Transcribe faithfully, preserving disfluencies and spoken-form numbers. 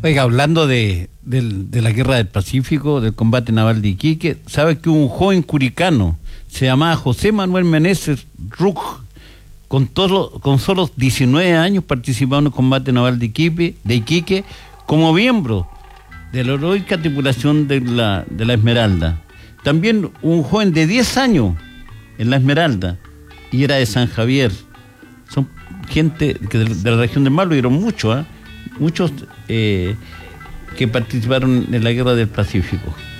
Oiga, hablando de, del- de la guerra del Pacífico, del combate naval de Iquique, ¿sabe que un joven curicano se llamaba José Manuel Meneses Ruj, con, todo, con solo diecinueve años participó en el combate naval de Iquique, de Iquique como miembro de la heroica tripulación de la, de la Esmeralda? También un joven de diez años en la Esmeralda y era de San Javier. Son gente que de, de la región del Mar, lo vieron mucho, ¿eh? muchos eh, que participaron en la guerra del Pacífico.